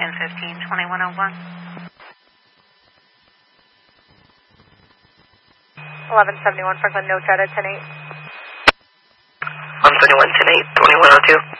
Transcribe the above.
N15 2101. 1171 Franklin, no charter 10-8. 171 10-8 2102.